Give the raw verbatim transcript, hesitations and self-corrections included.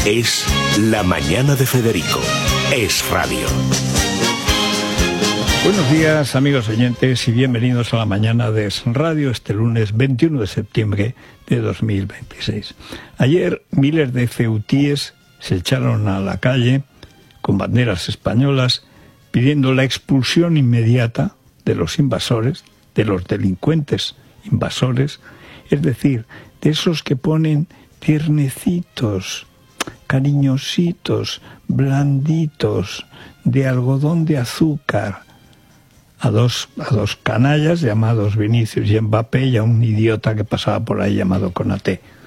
Es La Mañana de Federico. Es radio. Buenos días, amigos oyentes, y bienvenidos a La Mañana de Es Radio este lunes veintiuno de septiembre de dos mil veintiséis. Ayer miles de ceutíes se echaron a la calle con banderas españolas pidiendo la expulsión inmediata de los invasores, de los delincuentes invasores, es decir, de esos que ponen tiernecitos, cariñositos, blanditos, de algodón de azúcar, a dos, a dos canallas llamados Vinicius y Mbappé y a un idiota que pasaba por ahí llamado Konaté.